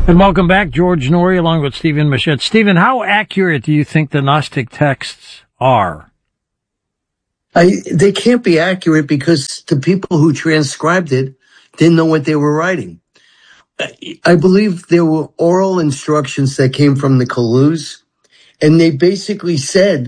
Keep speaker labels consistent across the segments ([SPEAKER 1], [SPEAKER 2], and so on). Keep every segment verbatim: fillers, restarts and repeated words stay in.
[SPEAKER 1] And welcome back, George Noory, along with Stephen Machette. Stephen, how accurate do you think the Gnostic texts are?
[SPEAKER 2] I, they can't be accurate because the people who transcribed it didn't know what they were writing. I, I believe there were oral instructions that came from the Kaluz, and they basically said,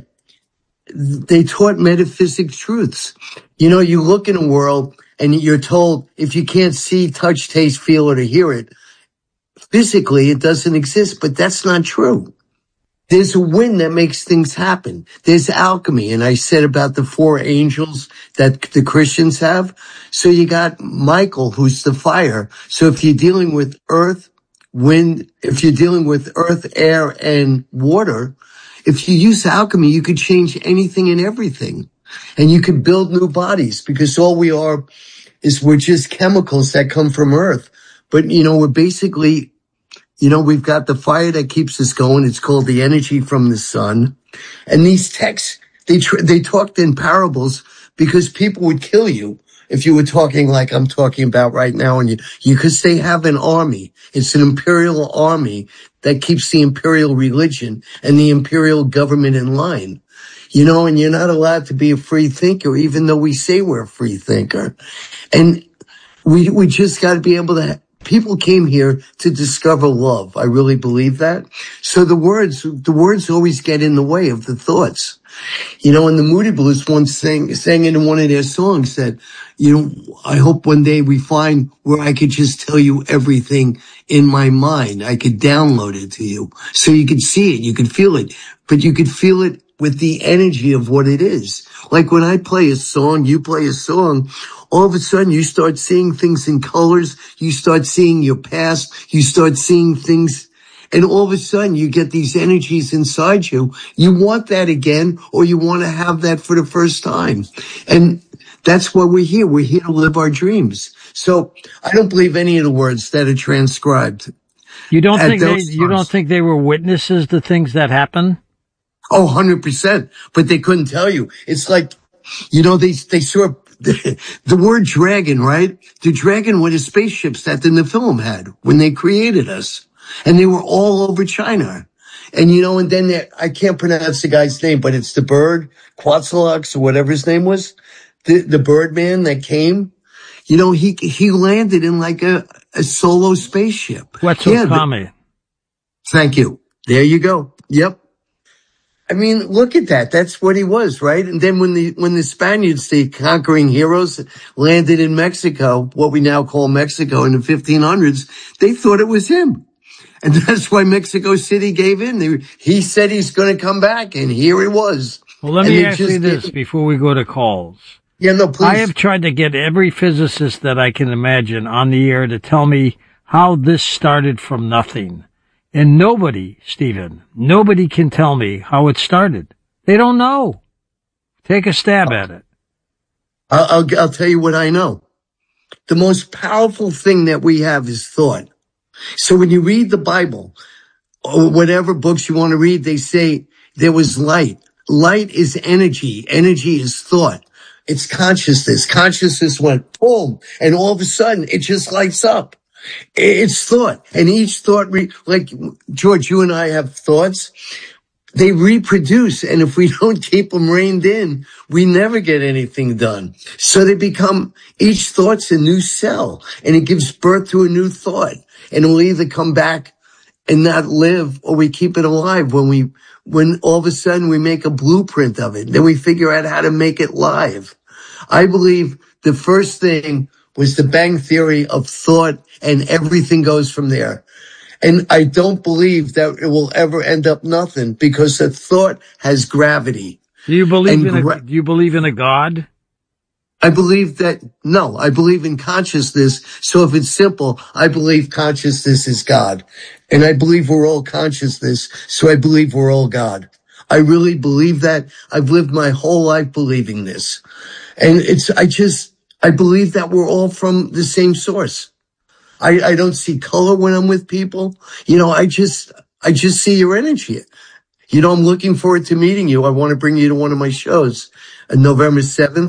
[SPEAKER 2] they taught metaphysic truths. You know, you look in a world and you're told if you can't see, touch, taste, feel, or to hear it, physically, it doesn't exist, but that's not true. There's a wind that makes things happen. There's alchemy. And I said about the four angels that the Christians have. So you got Michael, who's the fire. So if you're dealing with earth, wind, if you're dealing with earth, air, and water, if you use alchemy, you could change anything and everything. And you could build new bodies because all we are is we're just chemicals that come from earth. But, you know, we're basically, you know, we've got the fire that keeps us going. It's called the energy from the sun. And these texts, they tr- they talked in parables because people would kill you if you were talking like I'm talking about right now. And you, you, because they have an army. It's an imperial army that keeps the imperial religion and the imperial government in line. You know, and you're not allowed to be a free thinker, even though we say we're a free thinker. And we, we just got to be able to, people came here to discover love. I really believe that. So the words, the words always get in the way of the thoughts. You know, and the Moody Blues once sang, sang in one of their songs that, you know, I hope one day we find where I could just tell you everything in my mind. I could download it to you so you could see it, you could feel it, but you could feel it with the energy of what it is. Like when I play a song, you play a song, all of a sudden you start seeing things in colors, you start seeing your past, you start seeing things, and all of a sudden you get these energies inside you. You want that again, or you want to have that for the first time. And that's why we're here. We're here to live our dreams. So I don't believe any of the words that are transcribed.
[SPEAKER 1] You don't think they, you don't think they were witnesses to things that happen?
[SPEAKER 2] Oh, one hundred percent. But they couldn't tell you. It's like, you know, they, they saw the, the word dragon, right? The dragon were the spaceships that the Nephilim had when they created us. And they were all over China. And, you know, and then there, I can't pronounce the guy's name, but it's the bird, Quetzalcoatl or whatever his name was, the, the bird man that came. You know, he, he landed in like a, a solo spaceship.
[SPEAKER 1] Quetzalcoatl. Yeah,
[SPEAKER 2] thank you. There you go. Yep. I mean, look at that. That's what he was, right? And then when the, when the Spaniards, the conquering heroes, landed in Mexico, what we now call Mexico in the fifteen hundreds, they thought it was him. And that's why Mexico City gave in. They, he said he's going to come back, and here he was.
[SPEAKER 1] Well, let me ask you this before we go to calls.
[SPEAKER 2] Yeah, no, please.
[SPEAKER 1] I have tried to get every physicist that I can imagine on the air to tell me how this started from nothing. And nobody, Stephen, nobody can tell me how it started. They don't know. Take a stab at it.
[SPEAKER 2] I'll, I'll, I'll tell you what I know. The most powerful thing that we have is thought. So when you read the Bible, or whatever books you want to read, they say there was light. Light is energy. Energy is thought. It's consciousness. Consciousness went boom, and all of a sudden it just lights up. It's thought. And each thought, re- like George, you and I have thoughts. They reproduce. And if we don't keep them reined in, we never get anything done. So they become, each thought's a new cell, and it gives birth to a new thought. And it will either come back and not live, or we keep it alive when we, when all of a sudden we make a blueprint of it. Then we figure out how to make it live. I believe the first thing was the Bang Theory of thought, and everything goes from there. And I don't believe that it will ever end up nothing, because a thought has gravity.
[SPEAKER 1] Do you believe and in gra- a, do you believe in a God?
[SPEAKER 2] I believe that, no, I believe in consciousness. So if it's simple, I believe consciousness is God. And I believe we're all consciousness. So I believe we're all God. I really believe that. I've lived my whole life believing this. And it's, I just, I believe that we're all from the same source. I, I don't see color when I'm with people. You know, I just, I just see your energy. You know, I'm looking forward to meeting you. I want to bring you to one of my shows on November seventh.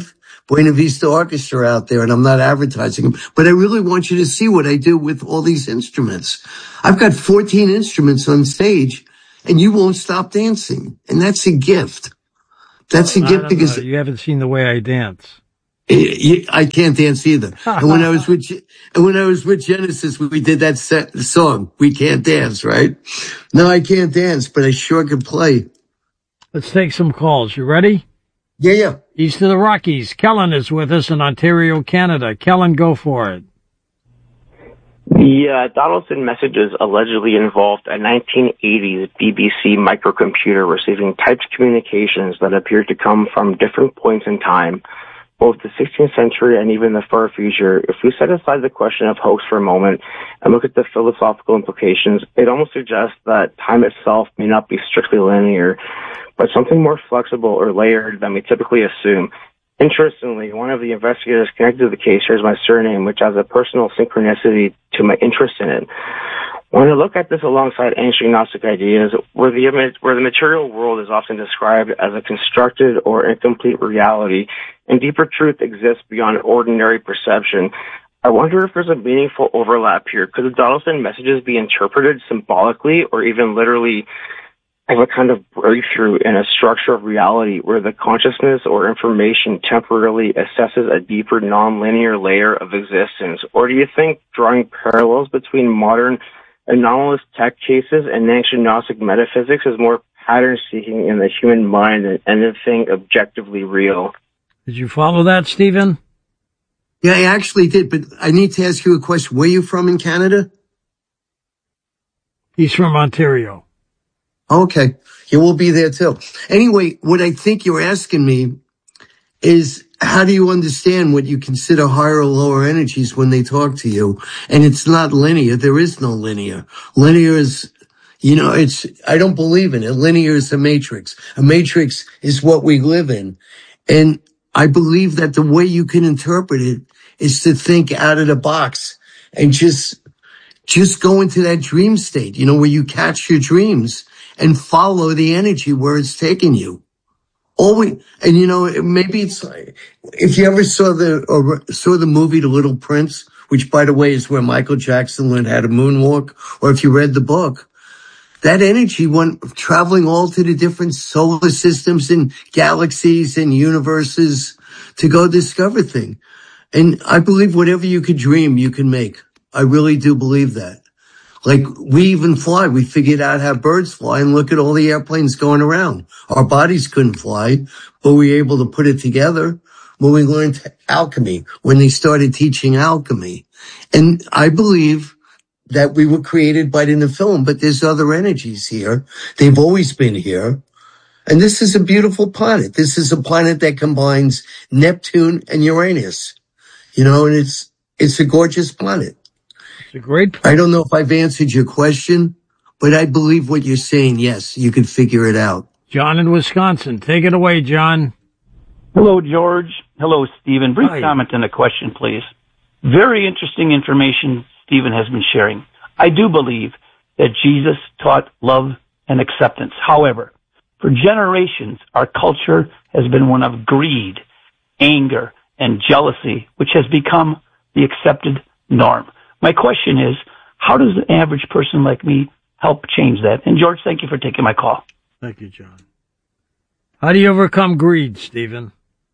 [SPEAKER 2] Buena Vista Orchestra out there, and I'm not advertising them, but I really want you to see what I do with all these instruments. I've got fourteen instruments on stage, and you won't stop dancing. And that's a gift. That's a
[SPEAKER 1] I
[SPEAKER 2] gift
[SPEAKER 1] don't
[SPEAKER 2] because
[SPEAKER 1] know. You haven't seen the way I dance.
[SPEAKER 2] I can't dance either. And when I was with, and when I was with Genesis, we did that set, song, We Can't Dance, right? No, I can't dance, but I sure can play.
[SPEAKER 1] Let's take some calls. You ready?
[SPEAKER 2] Yeah, yeah.
[SPEAKER 1] East of the Rockies. Kellen is with us in Ontario, Canada. Kellen, go for it.
[SPEAKER 3] The uh, Donaldson messages allegedly involved a nineteen eighties B B C microcomputer receiving typed communications that appeared to come from different points in time, both the sixteenth century and even the far future. If we set aside the question of hoax for a moment and look at the philosophical implications, it almost suggests that time itself may not be strictly linear, but something more flexible or layered than we typically assume. Interestingly, one of the investigators connected to the case shares my surname, which has a personal synchronicity to my interest in it. When I look at this alongside ancient Gnostic ideas, where the, where the material world is often described as a constructed or incomplete reality, and deeper truth exists beyond ordinary perception, I wonder if there's a meaningful overlap here. Could the Donaldson messages be interpreted symbolically or even literally as a kind of breakthrough in a structure of reality where the consciousness or information temporarily assesses a deeper nonlinear layer of existence? Or do you think drawing parallels between modern anomalous tech cases and ancient Gnostic metaphysics is more pattern-seeking in the human mind than anything objectively real?
[SPEAKER 1] Did you follow that, Stephen?
[SPEAKER 2] Yeah, I actually did, but I need to ask you a question. Where are you from in Canada?
[SPEAKER 1] He's from Ontario.
[SPEAKER 2] Okay. You will be there too. Anyway, what I think you're asking me is, how do you understand what you consider higher or lower energies when they talk to you? And it's not linear. There is no linear. Linear is, you know, it's, I don't believe in it. Linear is a matrix. A matrix is what we live in. And I believe that the way you can interpret it is to think out of the box and just, just go into that dream state, you know, where you catch your dreams and follow the energy where it's taking you. Always, and you know, maybe it's like, if you ever saw the, or saw the movie The Little Prince, which by the way is where Michael Jackson learned how to moonwalk, or if you read the book, that energy went traveling all to the different solar systems and galaxies and universes to go discover things. And I believe whatever you could dream, you can make. I really do believe that. Like, we even fly. We figured out how birds fly, and look at all the airplanes going around. Our bodies couldn't fly, but we were able to put it together when we learned alchemy, when they started teaching alchemy. And I believe that we were created by the Nephilim, but there's other energies here. They've always been here. And this is a beautiful planet. This is a planet that combines Neptune and Uranus. You know, and it's, it's a gorgeous planet.
[SPEAKER 1] It's a great point.
[SPEAKER 2] I don't know if I've answered your question, but I believe what you're saying. Yes, you can figure it out.
[SPEAKER 1] John in Wisconsin. Take it away, John.
[SPEAKER 4] Hello, George. Hello, Stephen. Brief
[SPEAKER 1] Hi.
[SPEAKER 4] comment and a question, please. Very interesting information Stephen has been sharing. I do believe that Jesus taught love and acceptance. However, for generations, our culture has been one of greed, anger, and jealousy, which has become the accepted norm. My question is, how does an average person like me help change that? And George, thank you for taking my call.
[SPEAKER 1] Thank you, John. How do you overcome greed, Stephen?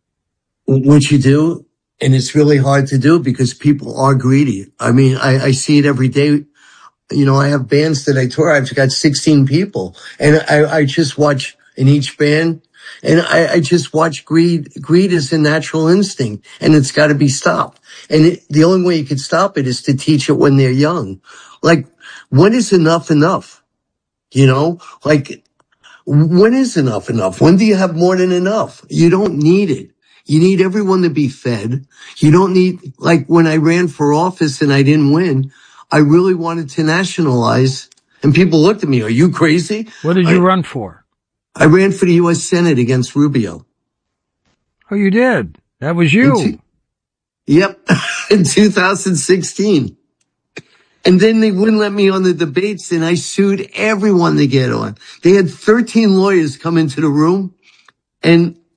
[SPEAKER 2] What you do, and it's really hard to do because people are greedy. I mean, I, I see it every day. You know, I have bands that I tour. I've got sixteen people, and I, I just watch in each band, and I, I just watch greed. Greed is a natural instinct, and it's got to be stopped. And it, the only way you can stop it is to teach it when they're young. Like, when is enough enough? You know, like, when is enough enough? When do you have more than enough? You don't need it. You need everyone to be fed. You don't need, like, when I ran for office and I didn't win, I really wanted to nationalize, and people looked at me, are you crazy?
[SPEAKER 1] What did you
[SPEAKER 2] I,
[SPEAKER 1] run for?
[SPEAKER 2] I ran for the U S Senate against Rubio.
[SPEAKER 1] Oh, you did? That was you.
[SPEAKER 2] In two, yep, in two thousand sixteen. And then they wouldn't let me on the debates, and I sued everyone to get on. They had thirteen lawyers come into the room, and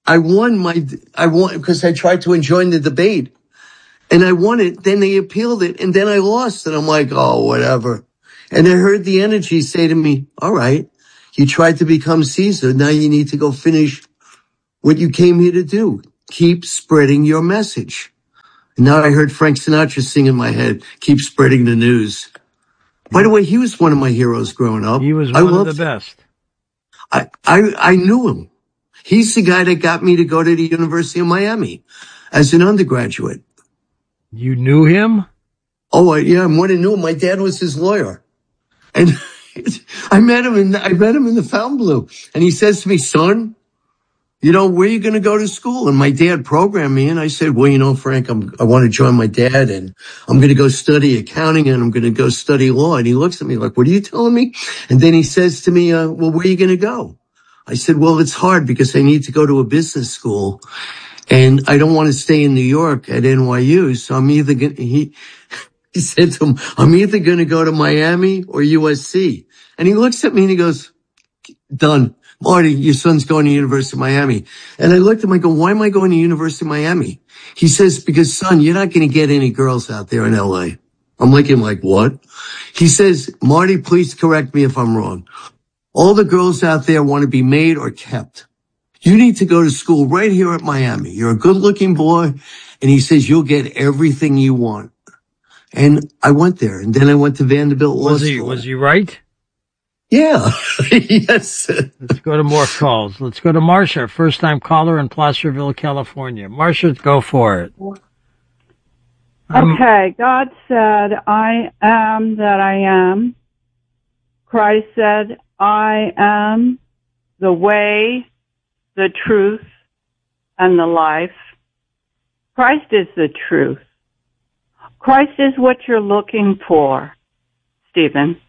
[SPEAKER 2] I won my, I won because I tried to join the debate and I won it. Then they appealed it and then I lost and I'm like, oh, whatever. And I heard the energy say to me, all right, you tried to become Caesar. Now you need to go finish what you came here to do. Keep spreading your message. And now I heard Frank Sinatra sing in my head, keep spreading the news. By the way, he was one of my heroes growing up.
[SPEAKER 1] He was
[SPEAKER 2] I
[SPEAKER 1] one of
[SPEAKER 2] loved
[SPEAKER 1] the best.
[SPEAKER 2] I, I, I knew him. He's the guy that got me to go to the University of Miami as an undergraduate.
[SPEAKER 1] You knew him?
[SPEAKER 2] Oh, I, yeah, more than knew him. My dad was his lawyer. And I met him in, I met him in the Fontainebleau. And he says to me, son, you know, where are you going to go to school? And my dad programmed me. And I said, well, you know, Frank, I'm, I want to join my dad and I'm going to go study accounting and I'm going to go study law. And he looks at me like, what are you telling me? And then he says to me, uh, well, where are you going to go? I said, well, it's hard because I need to go to a business school and I don't want to stay in New York at N Y U. So I'm either going to, he, he said to him, I'm either going to go to Miami or U S C. And he looks at me and he goes, done. Marty, your son's going to University of Miami. And I looked at him, I go, why am I going to University of Miami? He says, because son, you're not going to get any girls out there in L A. I'm looking like, what? He says, Marty, please correct me if I'm wrong. All the girls out there want to be made or kept. You need to go to school right here at Miami. You're a good looking boy. And he says, you'll get everything you want. And I went there and then I went to Vanderbilt Law
[SPEAKER 1] Was he,
[SPEAKER 2] School.
[SPEAKER 1] was he right?
[SPEAKER 2] Yeah. Yes.
[SPEAKER 1] Let's go to more calls. Let's go to Marcia, first time caller in Placerville, California. Marcia, go for it. Um,
[SPEAKER 5] Okay. God said, I am that I am. Christ said, I am the way, the truth, and the life. Christ is the truth. Christ is what you're looking for, Stephen.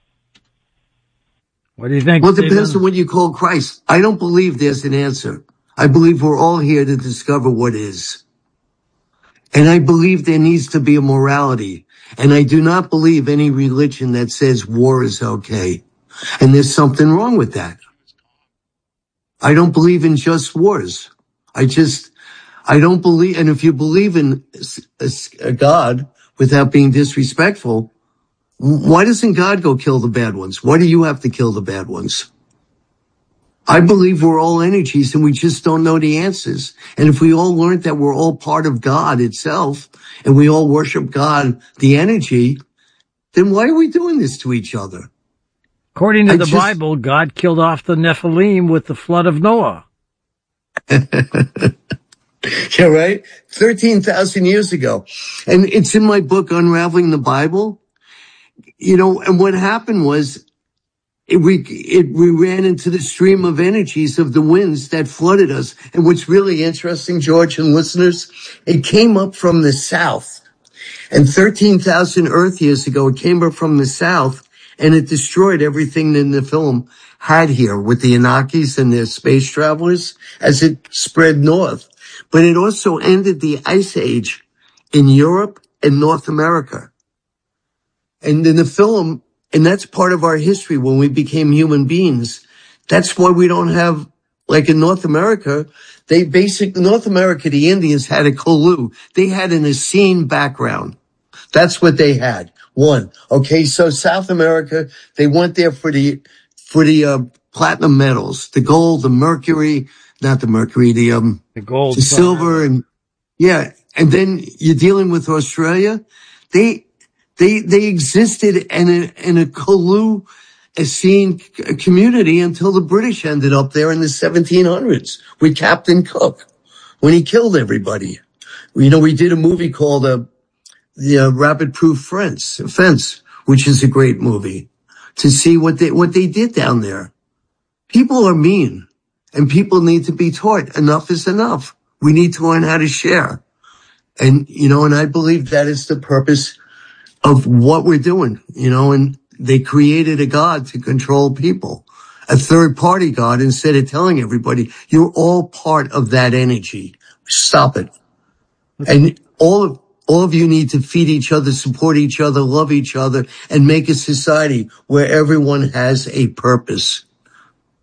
[SPEAKER 1] What do you think,
[SPEAKER 2] Well, it depends
[SPEAKER 1] Stephen?
[SPEAKER 2] on what you call Christ. I don't believe there's an answer. I believe we're all here to discover what is. And I believe there needs to be a morality. And I do not believe any religion that says war is okay. And there's something wrong with that. I don't believe in just wars. I just, I don't believe, and if you believe in a, a God without being disrespectful, why doesn't God go kill the bad ones? Why do you have to kill the bad ones? I believe we're all energies and we just don't know the answers. And if we all learned that we're all part of God itself and we all worship God, the energy, then why are we doing this to each other?
[SPEAKER 1] According to
[SPEAKER 2] I
[SPEAKER 1] the
[SPEAKER 2] just-
[SPEAKER 1] Bible, God killed off the Nephilim with the flood of Noah.
[SPEAKER 2] Yeah, right? thirteen thousand years ago. And it's in my book, Unraveling the Bible. You know, and what happened was it, we, it, we ran into the stream of energies of the winds that flooded us. And what's really interesting, George and listeners, it came up from the south. And thirteen thousand Earth years ago, it came up from the south and it destroyed everything in the film had here with the Anunnakis and their space travelers as it spread north. But it also ended the Ice Age in Europe and North America. And in the film, and that's part of our history when we became human beings. That's why we don't have, like in North America, they basically, North America, the Indians had a Kulu. They had an Essene background. That's what they had. One. Okay. So South America, they went there for the, for the, uh, platinum metals, the gold, the mercury, not the mercury, the, um,
[SPEAKER 1] The gold.
[SPEAKER 2] the silver and yeah. And then you're dealing with Australia. They, they, they existed in a, in a Kulu Essene community until the British ended up there in the seventeen hundreds with Captain Cook when he killed everybody. You know, we did a movie called, uh, the uh, Rapid Proof Fence, Fence, which is a great movie to see what they, what they did down there. People are mean and people need to be taught enough is enough. We need to learn how to share. And, you know, and I believe that is the purpose of what we're doing, you know, and they created a God to control people, a third party God, instead of telling everybody you're all part of that energy. Stop it. And all of, all of you need to feed each other, support each other, love each other, and make a society where everyone has a purpose.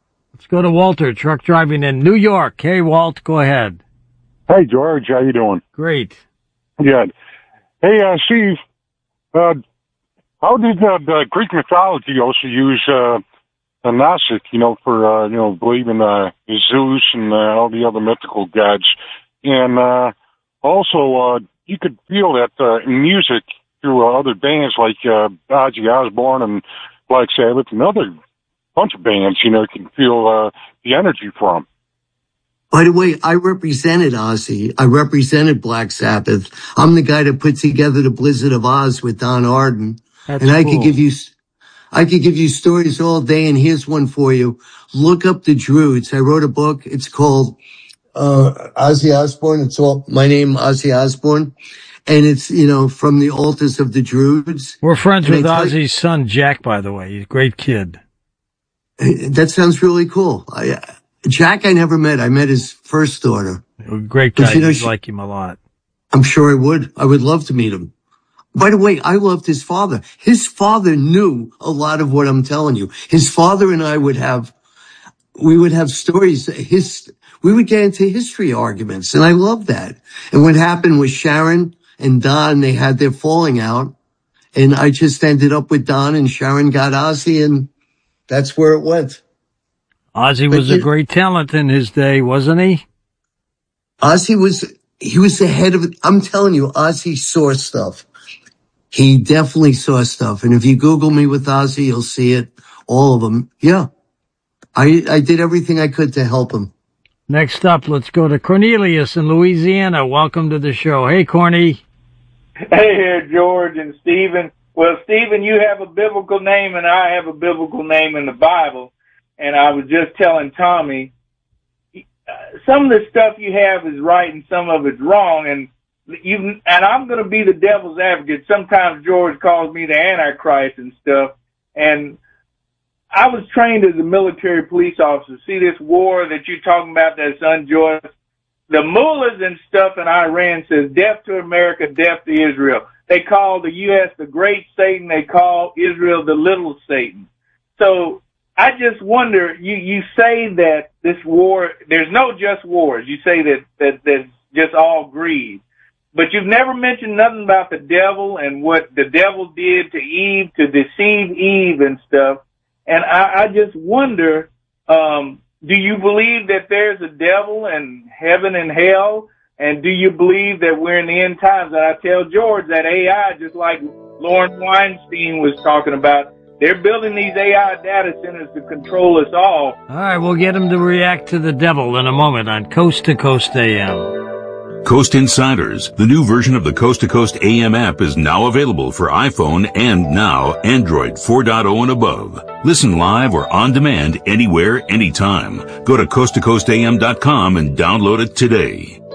[SPEAKER 1] Let's go to Walter, truck driving in New York. Hey, Walt, go ahead.
[SPEAKER 6] Hey, George, how you doing?
[SPEAKER 1] Great.
[SPEAKER 6] Good. Hey, uh, Steve, uh, how did uh, the Greek mythology also use uh, the Gnostic, you know, for, uh, you know, believing uh, Zeus and uh, all the other mythical gods? And uh, also, uh, you could feel that uh, in music through uh, other bands like uh, Ozzy Osbourne and Black Sabbath and other bunch of bands, you know, you can feel uh, the energy from.
[SPEAKER 2] By the way, I represented Ozzy. I represented Black Sabbath. I'm the guy that put together the Blizzard of Oz with Don Arden.
[SPEAKER 1] That's
[SPEAKER 2] and I
[SPEAKER 1] cool.
[SPEAKER 2] could give you, I could give you stories all day. And here's one for you. Look up the Druids. I wrote a book. It's called, uh, Ozzy Osbourne. It's all my name, Ozzy Osbourne. And it's, you know, from the altars of the Druids.
[SPEAKER 1] We're friends
[SPEAKER 2] and
[SPEAKER 1] with
[SPEAKER 2] Ozzy's
[SPEAKER 1] you, son, Jack, by the way. He's a great kid.
[SPEAKER 2] That sounds really cool. I, Jack, I never met. I met his first daughter.
[SPEAKER 1] Great guy.
[SPEAKER 2] You know,
[SPEAKER 1] You'd
[SPEAKER 2] she,
[SPEAKER 1] like him a lot.
[SPEAKER 2] I'm sure I would. I would love to meet him. By the way, I loved his father. His father knew a lot of what I'm telling you. His father and I would have, we would have stories. His, we would get into history arguments, and I love that. And what happened was Sharon and Don, they had their falling out, and I just ended up with Don, and Sharon got Ozzy, and that's where it went.
[SPEAKER 1] Ozzy
[SPEAKER 2] But
[SPEAKER 1] was
[SPEAKER 2] you,
[SPEAKER 1] a great talent in his day, wasn't he?
[SPEAKER 2] Ozzy was, he was the head of it. I'm telling you, Ozzy saw stuff. He definitely saw stuff. And if you Google me with Ozzy, you'll see it. All of them. Yeah. I, I did everything I could to help him.
[SPEAKER 1] Next up, let's go to Cornelius in Louisiana. Welcome to the show. Hey, Corny.
[SPEAKER 7] Hey here, George and Stephen. Well, Stephen, you have a biblical name and I have a biblical name in the Bible. And I was just telling Tommy, some of the stuff you have is right and some of it's wrong. And you, and I'm going to be the devil's advocate. Sometimes George calls me the Antichrist and stuff. And I was trained as a military police officer. See this war that you're talking about that's unjust? The mullahs and stuff in Iran says death to America, death to Israel. They call the U S the great Satan. They call Israel the little Satan. So I just wonder, you, you say that this war, there's no just wars. You say that, that that's just all greed. But you've never mentioned nothing about the devil and what the devil did to Eve to deceive Eve and stuff. And I, I just wonder, um, do you believe that there's a devil and heaven and hell? And do you believe that we're in the end times? And I tell George that A I, just like Lauren Weinstein was talking about, they're building these A I data centers to control us all.
[SPEAKER 1] All right, we'll get him to react to the devil in a moment on Coast to Coast A M.
[SPEAKER 8] Coast Insiders, the new version of the Coast to Coast A M app, is now available for iPhone and now Android four point oh and above. Listen live or on demand anywhere, anytime. Go to coast to coast a m dot com and download it today.